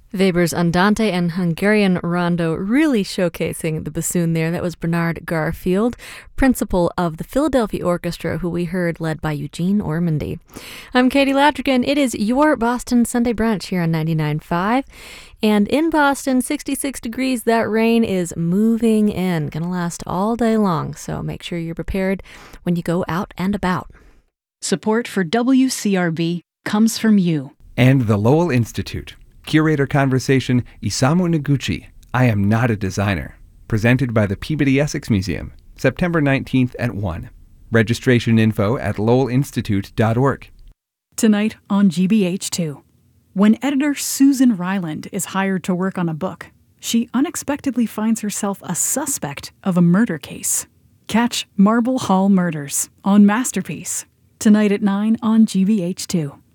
Weber's Andante and Hungarian Rondo really showcasing the bassoon there. That was Bernard Garfield, principal of the Philadelphia Orchestra, who we heard led by Eugene Ormandy. I'm Katie Latrigan. It is your Boston Sunday Brunch here on 99.5. And in Boston, 66 degrees, that rain is moving in. Gonna last all day long, so make sure you're prepared when you go out and about. Support for WCRB comes from you. And the Lowell Institute. Curator Conversation Isamu Noguchi, I Am Not a Designer, presented by the Peabody Essex Museum, September 19th at 1. Registration info at lowellinstitute.org. Tonight on GBH2. When editor Susan Ryland is hired to work on a book, she unexpectedly finds herself a suspect of a murder case. Catch Marble Hall Murders on Masterpiece, tonight at 9 on GBH2.